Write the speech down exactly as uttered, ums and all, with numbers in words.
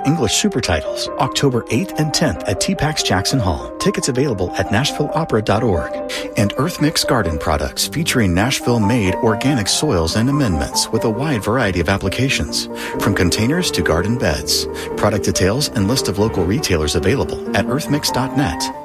English super titles, October eighth and tenth at T-PAX Jackson Hall. Tickets available at nashville opera dot org. And Earth Mix Garden products featuring Nashville-made organic soils and amendments with a wide variety of applications, from containers to garden beds. Product details and list of local retailers available at earth mix dot net.